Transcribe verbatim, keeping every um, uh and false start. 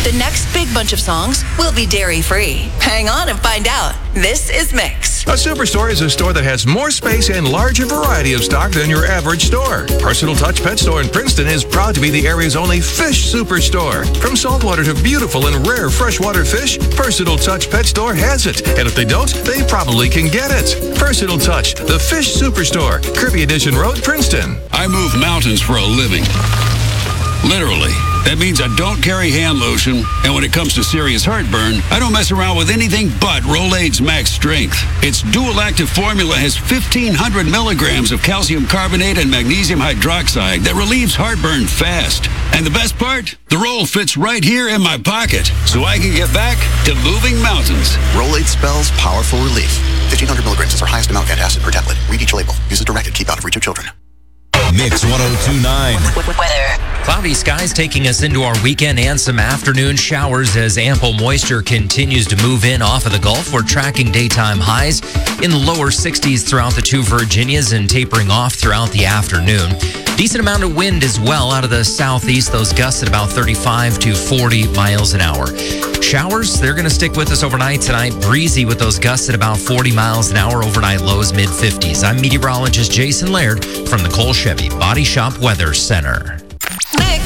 The next big bunch of songs will be dairy-free. Hang on and find out. This is Mix. A superstore is a store that has more space and larger variety of stock than your average store. Personal Touch Pet Store in Princeton is proud to be the area's only fish superstore. From saltwater to beautiful and rare freshwater fish, Personal Touch Pet Store has it. And if they don't, they probably can get it. Personal Touch, the fish superstore, Kirby Edition Road, Princeton. I move mountains for a living. Literally. That means I don't carry hand lotion, and when it comes to serious heartburn, I don't mess around with anything but Rolaids Max Strength. Its dual-active formula has fifteen hundred milligrams of calcium carbonate and magnesium hydroxide that relieves heartburn fast. And the best part? The roll fits right here in my pocket, so I can get back to moving mountains. Rolaids spells powerful relief. fifteen hundred milligrams is our highest amount of antacid per tablet. Read each label. Use as directed. Keep out of reach of children. Mix one oh two point nine. Weather. Cloudy skies taking us into our weekend and some afternoon showers as ample moisture continues to move in off of the Gulf. We're tracking daytime highs in the lower sixties throughout the two Virginias and tapering off throughout the afternoon. Decent amount of wind as well out of the southeast. Those gusts at about thirty-five to forty miles an hour. Showers, they're going to stick with us overnight tonight. Breezy with those gusts at about forty miles an hour. Overnight lows mid fifties. I'm meteorologist Jason Laird from the Cole Chevy Body Shop Weather Center. Mix